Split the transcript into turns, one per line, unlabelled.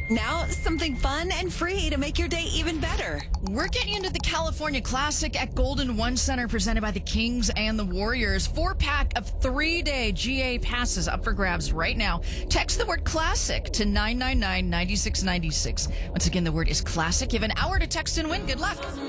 Now, something fun and free to make your day even better.
We're getting into the California Classic at Golden One Center presented by the Kings and the Warriors. 4-pack of 3-day GA passes up for grabs right now. Text the word classic to 999-9696. Once again, the word is classic. You have an hour to text and win. Good luck.